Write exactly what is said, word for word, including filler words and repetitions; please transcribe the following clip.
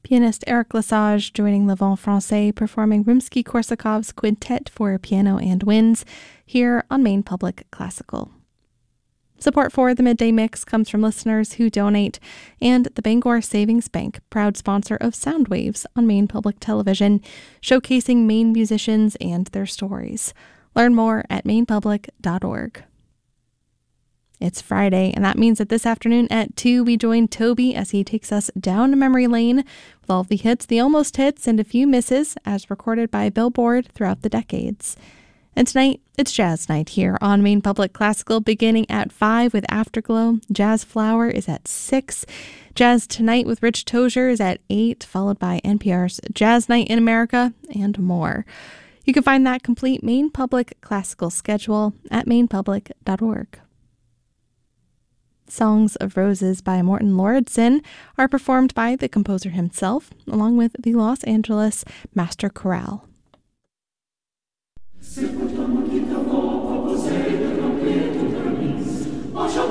Pianist Eric Lesage joining Le Vent Francais performing Rimsky-Korsakov's Quintet for Piano and Winds here on Maine Public Classical. Support for the Midday Mix comes from listeners who donate, and the Bangor Savings Bank, proud sponsor of Soundwaves on Maine Public Television, showcasing Maine musicians and their stories. Learn more at maine public dot org. It's Friday, and that means that this afternoon at two, we join Toby as he takes us down memory lane with all of the hits, the almost hits, and a few misses as recorded by Billboard throughout the decades. And tonight, it's Jazz Night here on Maine Public Classical, beginning at five with Afterglow. Jazz Flower is at six. Jazz Tonight with Rich Tozier is at eight, followed by N P R's Jazz Night in America, and more. You can find that complete Maine Public Classical schedule at maine public dot org. Songs of Roses by Morten Lauridsen are performed by the composer himself, along with the Los Angeles Master Chorale.